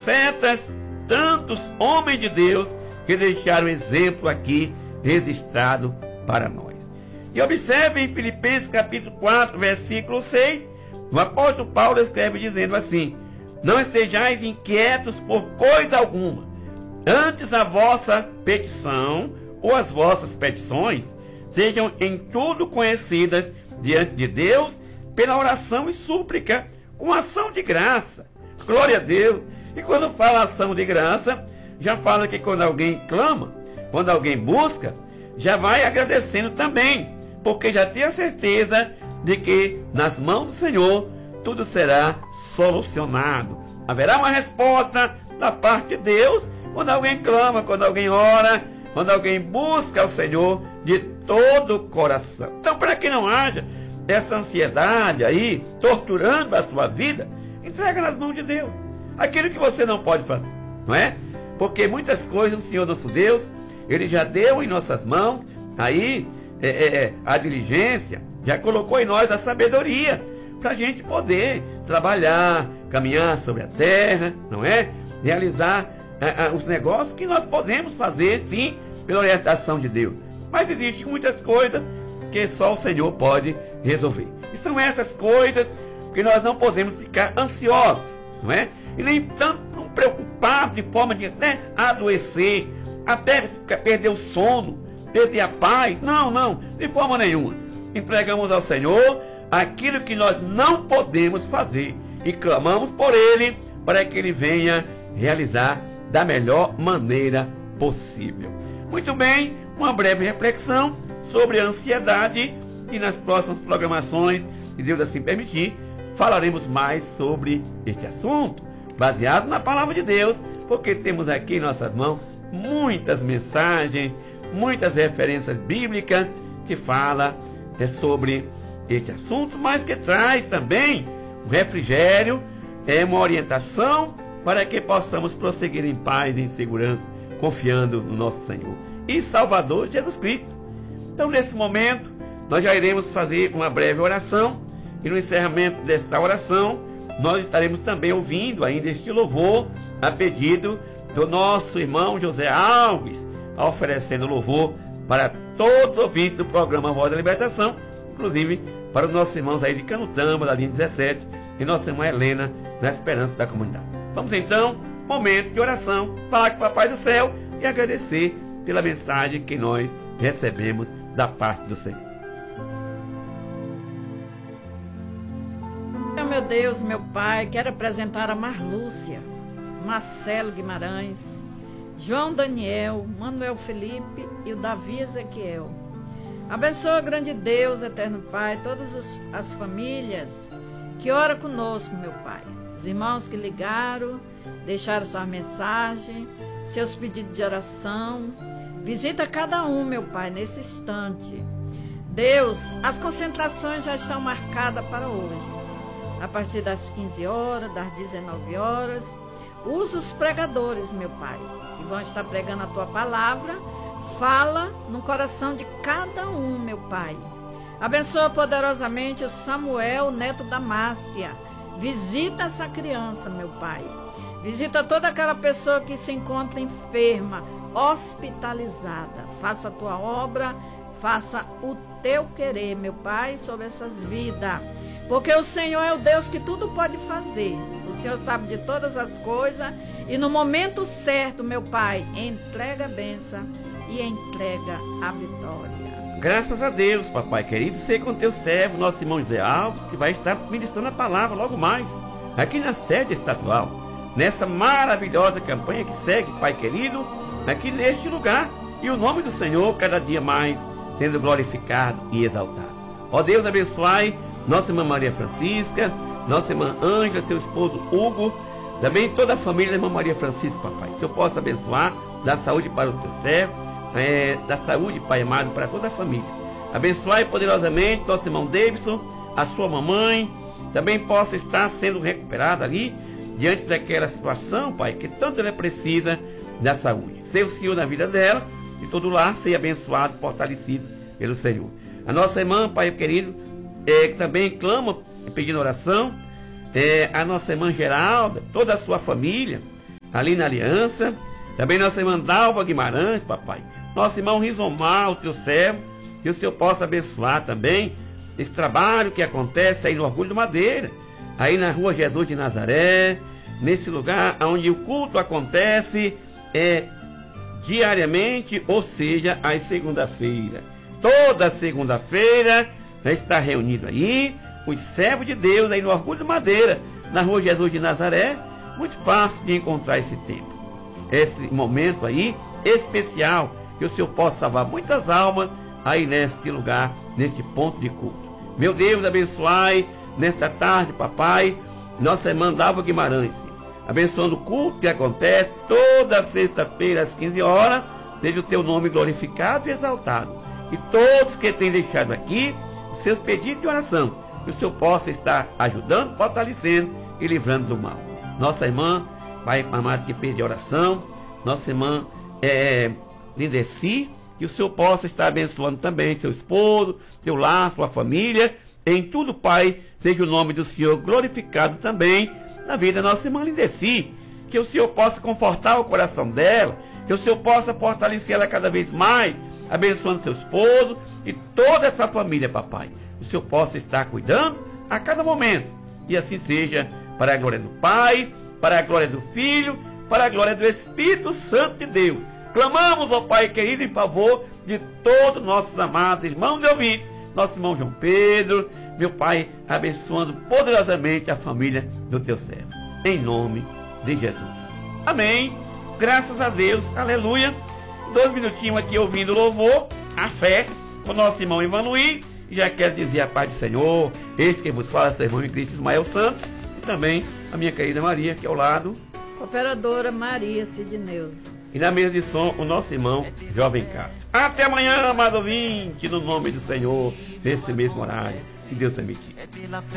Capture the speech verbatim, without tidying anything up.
profetas, tantos homens de Deus que deixaram exemplo aqui registrado para nós. E observe em Filipenses capítulo quatro, versículo seis, o apóstolo Paulo escreve dizendo assim: não estejais inquietos por coisa alguma, antes a vossa petição ou as vossas petições sejam em tudo conhecidas diante de Deus pela oração e súplica, com ação de graça. Glória a Deus! E quando fala ação de graça, já fala que quando alguém clama, quando alguém busca, já vai agradecendo também, porque já tem a certeza de que nas mãos do Senhor tudo será solucionado. Haverá uma resposta da parte de Deus quando alguém clama, quando alguém ora, quando alguém busca o Senhor de todo o coração. Então, para que não haja essa ansiedade aí torturando a sua vida, entrega nas mãos de Deus aquilo que você não pode fazer, não é? Porque muitas coisas o Senhor nosso Deus, Ele já deu em nossas mãos aí é, é, a diligência, já colocou em nós a sabedoria para a gente poder trabalhar, caminhar sobre a terra, não é? Realizar é, é, os negócios que nós podemos fazer, sim, pela orientação de Deus. Mas existem muitas coisas que só o Senhor pode resolver. E são essas coisas que nós não podemos ficar ansiosos, não é? E nem tanto preocupados de forma de né, adoecer, até perder o sono, perder a paz. Não, não, de forma nenhuma. Entregamos ao Senhor aquilo que nós não podemos fazer e clamamos por Ele para que Ele venha realizar da melhor maneira possível. Muito bem, uma breve reflexão sobre a ansiedade, e nas próximas programações, se Deus assim permitir, falaremos mais sobre este assunto, baseado na palavra de Deus, porque temos aqui em nossas mãos muitas mensagens, muitas referências bíblicas que falam é, sobre este assunto, mas que traz também um refrigério, é uma orientação para que possamos prosseguir em paz e em segurança, confiando no nosso Senhor e Salvador Jesus Cristo. Então, nesse momento, nós já iremos fazer uma breve oração, e no encerramento desta oração, nós estaremos também ouvindo ainda este louvor a pedido do nosso irmão José Alves, oferecendo louvor para todos os ouvintes do programa Voz da Libertação, inclusive para os nossos irmãos aí de Canutamba, da linha dezessete, e nossa irmã Helena, na Esperança da Comunidade. Vamos então, momento de oração, falar com o Papai do Céu e agradecer pela mensagem que nós recebemos da parte do Senhor. Meu Deus, meu Pai, quero apresentar a Marlúcia, Marcelo Guimarães, João Daniel, Manuel Felipe e o Davi Ezequiel. Abençoa, grande Deus, eterno Pai, todas as, as famílias que oram conosco, meu Pai. Os irmãos que ligaram, deixaram sua mensagem, seus pedidos de oração. Visita cada um, meu Pai, nesse instante. Deus, as concentrações já estão marcadas para hoje. A partir das quinze horas, das dezenove horas. Usa os pregadores, meu Pai, que vão estar pregando a Tua palavra. Fala no coração de cada um, meu Pai. Abençoa poderosamente o Samuel, neto da Márcia. Visita essa criança, meu Pai. Visita toda aquela pessoa que se encontra enferma, hospitalizada. Faça a Tua obra, faça o Teu querer, meu Pai, sobre essas vidas. Porque o Senhor é o Deus que tudo pode fazer. O Senhor sabe de todas as coisas. E no momento certo, meu Pai, entrega a bênção e entrega a vitória. Graças a Deus, Papai querido, sei com teu servo, nosso irmão José Alves, que vai estar ministrando a palavra logo mais, aqui na sede estadual, nessa maravilhosa campanha que segue, Pai querido, aqui neste lugar. E o nome do Senhor cada dia mais sendo glorificado e exaltado. Ó Deus, abençoai nossa irmã Maria Francisca, nossa irmã Ângela, seu esposo Hugo, também toda a família da irmã Maria Francisca, Papai. Que eu possa abençoar, dar saúde para o seu servo, é, dar saúde, Pai amado, para toda a família. Abençoai poderosamente nosso irmão Davidson, a sua mamãe, também possa estar sendo recuperada ali, diante daquela situação, Pai, que tanto ela precisa da saúde. Seja o Senhor na vida dela, e todo lar seja abençoado, fortalecido pelo Senhor. A nossa irmã, Pai querido, É, que também clama pedindo oração, é, a nossa irmã Geralda, toda a sua família, ali na Aliança. Também nossa irmã Dalva Guimarães, papai. Nosso irmão Rizomar, o seu servo, que o Senhor possa abençoar também esse trabalho que acontece aí no Orgulho do Madeira, aí na Rua Jesus de Nazaré, nesse lugar onde o culto acontece é diariamente, ou seja, às segunda-feira. Toda segunda-feira já está reunido aí os servos de Deus aí no Orgulho do Madeira, na Rua Jesus de Nazaré. Muito fácil de encontrar esse tempo, esse momento aí especial, que o Senhor possa salvar muitas almas aí neste lugar, neste ponto de culto. Meu Deus, abençoai nesta tarde, papai, nossa irmã Dalva Guimarães, abençoando o culto que acontece toda sexta-feira às quinze horas, seja o seu nome glorificado e exaltado. E todos que têm deixado aqui seus pedidos de oração, que o Senhor possa estar ajudando, fortalecendo e livrando do mal. Nossa irmã, Pai amado, que pede oração, nossa irmã é, Lindeci, que o Senhor possa estar abençoando também seu esposo, seu lar, sua família, em tudo, Pai, seja o nome do Senhor glorificado também na vida da nossa irmã Lindeci, que o Senhor possa confortar o coração dela, que o Senhor possa fortalecer ela cada vez mais, abençoando seu esposo e toda essa família, papai. O Senhor possa estar cuidando a cada momento, e assim seja, para a glória do Pai, para a glória do Filho, para a glória do Espírito Santo de Deus. Clamamos, ó Pai querido, em favor de todos nossos amados irmãos e ouvintes, nosso irmão João Pedro, meu Pai, abençoando poderosamente a família do teu servo, em nome de Jesus. Amém. Graças a Deus, aleluia. Dois minutinhos aqui ouvindo o louvor, a fé, com o nosso irmão Emanuel. E já quero dizer a paz do Senhor, este que vos fala, seu irmão em Cristo Ismael Santos, e também a minha querida Maria, que é ao lado, Cooperadora Maria Sidneuza. E na mesa de som, o nosso irmão Jovem Cássio. Até amanhã, amado ouvinte, no nome do Senhor, nesse mesmo horário, se Deus permitir.